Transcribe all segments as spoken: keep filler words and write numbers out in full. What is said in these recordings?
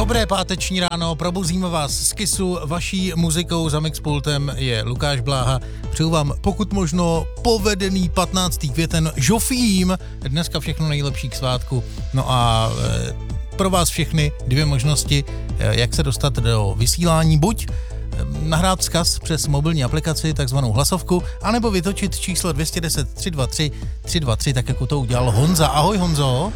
Dobré páteční ráno, probuzíme vás z Kissu, vaší muzikou za mixpultem je Lukáš Bláha. Přeju vám pokud možno povedený patnáctý květen žofím, dneska všechno nejlepší k svátku. No a e, pro vás všechny dvě možnosti, e, jak se dostat do vysílání, buď nahrát vzkaz přes mobilní aplikaci, takzvanou hlasovku, anebo vytočit číslo dvě jedna nula tři dva tři tři dva tři, tak jako to udělal Honza. Ahoj Honzo.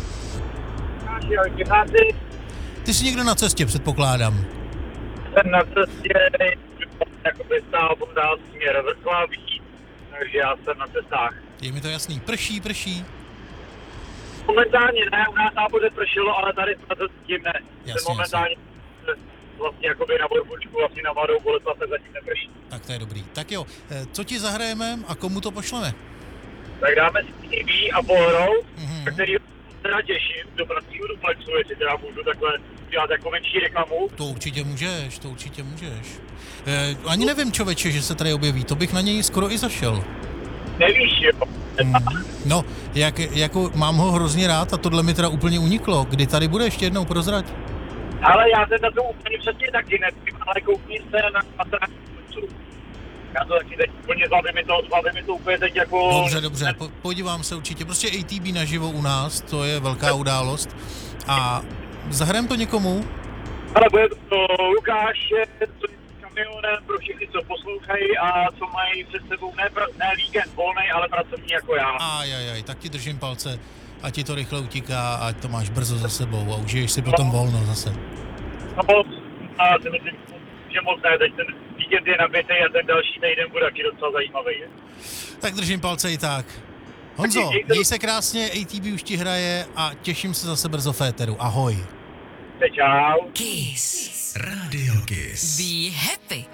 Ty jsi někdo na cestě, předpokládám. Jsem na cestě, jakoby stál dál směr Vrclaví, takže já jsem na cestách. Je mi to jasný. Prší, prší. Momentálně ne, u nás nápoře pršelo, ale tady jsme to s tím ne. Jasně, jsem momentálně vlastně jakoby na Vorbučku, vlastně na Mladou Boleslav, se zatím neprší. Tak to je dobrý. Tak jo, co ti zahrajeme a komu to pošleme? Tak dáme si T V a Polaroid, Mm-hmm. který teda těším do pracujího duplexu, jestli teda můžu takhle dělat jako menší reklamu. To určitě můžeš, to určitě můžeš. E, ani nevím, člověče, že se tady objeví, to bych na něj skoro i zašel. Nevíš, jo? Mm. No, jak, jako mám ho hrozně rád a tohle mi teda úplně uniklo. Kdy tady bude, ještě jednou prozrať? Ale já se na to úplně přesně taky nevím, ale koukni se na stránku. Já to taky teď úplně zbaví mi to, zbaví mi to úplně teď jako... Dobře, dobře, po, podívám se určitě. Prostě A T B naživo u nás, to je velká událost. A zahrajeme to někomu? Ale bude to Lukáše, co je kamionem pro všechny, co poslouchají a co mají před sebou ne, ne víkend volnej, ale pracovní jako já. Ajajaj, tak ti držím palce, ať ti to rychle utíká, ať to máš brzo za sebou a užiješ si potom volno zase. No moc, já si myslím, že moc ne, teď ten víkend je nabitý a ten další týden bude taky docela zajímavý. Je. Tak držím palce i tak. Honzo, měj se krásně, A T B už ti hraje a těším se zase brzo v éteru. Ahoj. Čau. Kiss. Radio Kiss. Be happy.